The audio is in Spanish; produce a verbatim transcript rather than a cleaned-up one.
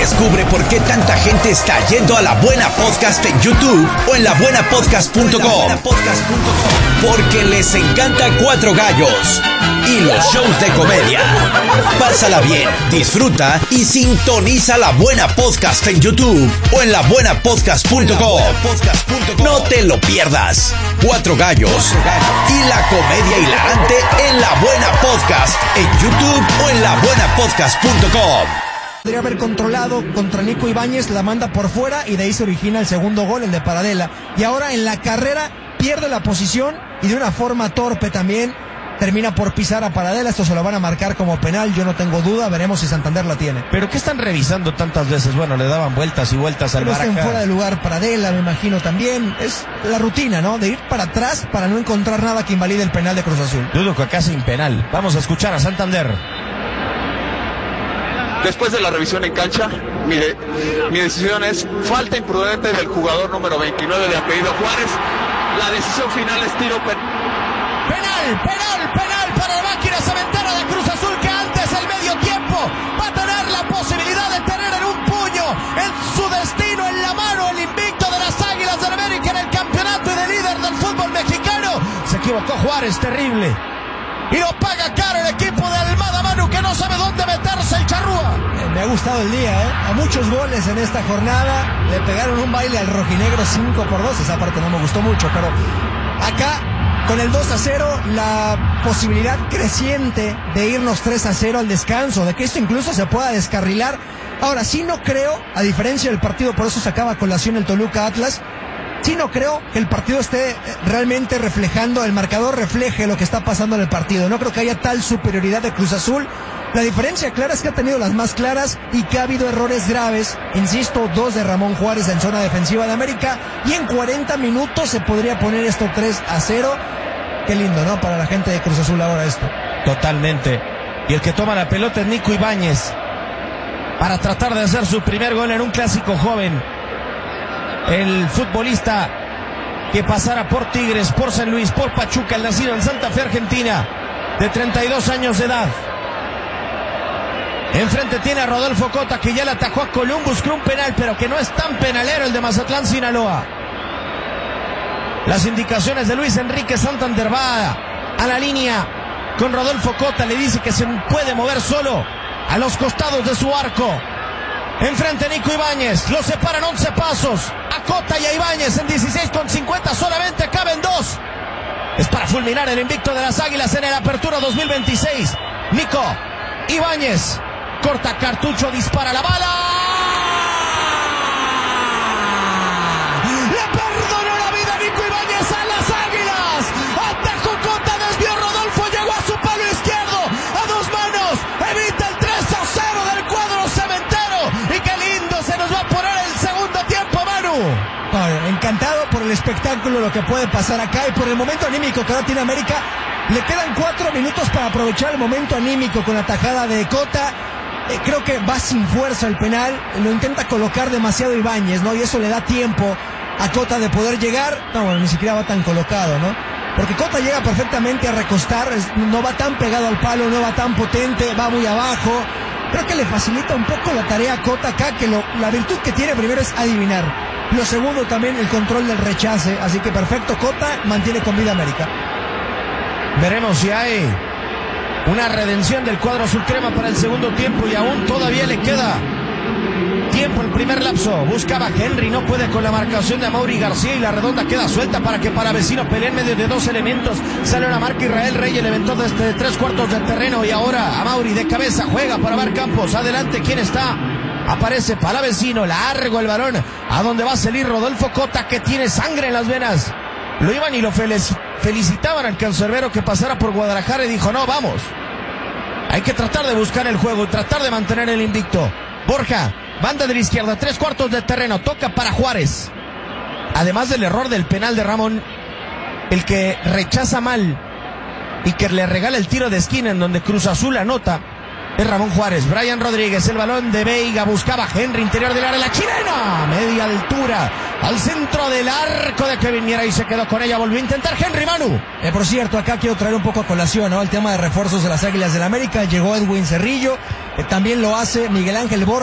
Descubre por qué tanta gente está yendo a La Buena Podcast en YouTube o en la buena podcast punto com. Porque les encanta Cuatro Gallos y los shows de comedia. Pásala bien, disfruta y sintoniza La Buena Podcast en YouTube o en la buena podcast punto com. No te lo pierdas. Cuatro Gallos y la comedia hilarante en La Buena Podcast en YouTube o en la buena podcast punto com. Podría haber controlado contra Nico Ibáñez, la manda por fuera y de ahí se origina el segundo gol, el de Paradela. Y ahora en la carrera pierde la posición y de una forma torpe también termina por pisar a Paradela. Esto se lo van a marcar como penal, yo no tengo duda, veremos si Santander la tiene. ¿Pero qué están revisando tantas veces? Bueno, le daban vueltas y vueltas al Pero Maraca. están fuera de lugar Paradela, me imagino también. Es la rutina, ¿no? De ir para atrás para no encontrar nada que invalide el penal de Cruz Azul. Dudo que acá sin penal. Vamos a escuchar a Santander. Después de la revisión en cancha, mi, de, mi decisión es falta imprudente del jugador número veintinueve de apellido Juárez. La decisión final es tiro pen... penal, penal, penal para la máquina cementera de Cruz Azul, que antes del medio tiempo va a tener la posibilidad de tener en un puño, en su destino, en la mano, el invicto de las Águilas del América en el campeonato y de líder del fútbol mexicano. Se equivocó Juárez, terrible. Y lo paga caro el equipo de Almada, Manu, que no sabe dónde meterse el charrúa. Eh, me ha gustado el día, ¿eh? A muchos goles en esta jornada. Le pegaron un baile al rojinegro cinco por dos. Esa parte no me gustó mucho, pero acá, con el dos a cero, la posibilidad creciente de irnos tres a cero al descanso, de que esto incluso se pueda descarrilar. Ahora, sí no creo, a diferencia del partido, por eso se acaba a colación el Toluca Atlas, sí no creo que el partido esté realmente reflejando, el marcador refleje lo que está pasando en el partido. No creo que haya tal superioridad de Cruz Azul. La diferencia clara es que ha tenido las más claras y que ha habido errores graves. Insisto, dos de Ramón Juárez en zona defensiva de América, y en cuarenta minutos se podría poner esto tres a cero. Qué lindo, ¿no? Para la gente de Cruz Azul ahora esto. Totalmente. Y el que toma la pelota es Nico Ibáñez para tratar de hacer su primer gol en un clásico joven. El futbolista que pasara por Tigres, por San Luis, por Pachuca, el nacido en Santa Fe, Argentina, de treinta y dos años de edad. Enfrente tiene a Rodolfo Cota, que ya le atajó a Columbus con un penal, pero que no es tan penalero el de Mazatlán, Sinaloa. Las indicaciones de Luis Enrique. Santander va a la línea con Rodolfo Cota, le dice que se puede mover solo a los costados de su arco. Enfrente Nico Ibáñez, lo separan once pasos. A Cota y a Ibáñez en dieciséis con cincuenta, solamente caben dos. Es para fulminar el invicto de las Águilas en el Apertura dos mil veintiséis. Nico Ibáñez corta cartucho, dispara la bala. Le perdonó la vida Nico Ibáñez a las Águilas. Atajó Cota, desvió Rodolfo, llegó a su palo izquierdo a dos manos, evita el tres a cero del cuadro cementero. Y qué lindo se nos va a poner el segundo tiempo, Manu. Bueno, encantado por el espectáculo, lo que puede pasar acá y por el momento anímico que ahora tiene América. Le quedan cuatro minutos para aprovechar el momento anímico con la tajada de Cota. Eh, creo que va sin fuerza el penal, lo intenta colocar demasiado Ibáñez, ¿no? Y eso le da tiempo a Cota de poder llegar. No, bueno, ni siquiera va tan colocado, ¿no? Porque Cota llega perfectamente a recostar, no va tan pegado al palo, no va tan potente, va muy abajo. Creo que le facilita un poco la tarea a Cota acá, que lo, la virtud que tiene primero es adivinar. Lo segundo también el control del rechace, así que perfecto, Cota mantiene con vida América. Veremos si hay una redención del cuadro azul crema para el segundo tiempo, y aún todavía le queda tiempo el primer lapso. Buscaba Henry, no puede con la marcación de Amaury García, y la redonda queda suelta para que Palavecino pelee en medio de dos elementos. Sale una marca Israel Reyes, el evento desde tres cuartos del terreno, y ahora Amaury de cabeza juega para Mar Campos. Adelante, ¿quién está? Aparece Palavecino, largo el balón a donde va a salir Rodolfo Cota, que tiene sangre en las venas. Lo iban y lo felicitaban al cancerbero que pasara por Guadalajara, y dijo: no, vamos, hay que tratar de buscar el juego y tratar de mantener el invicto. Borja, banda de la izquierda, tres cuartos de terreno, toca para Juárez. Además del error del penal de Ramón, el que rechaza mal y que le regala el tiro de esquina en donde Cruz Azul anota es Ramón Juárez. Brian Rodríguez, el balón de Veiga, buscaba Henry, interior del área, la chilena, media altura, al centro del arco de Kevin Miera, y se quedó con ella. Volvió a intentar Henry, Manu. Eh, por cierto, acá quiero traer un poco a colación, ¿no?, el tema de refuerzos de las Águilas del América. Llegó Edwin Cerrillo, eh, también lo hace Miguel Ángel Borja.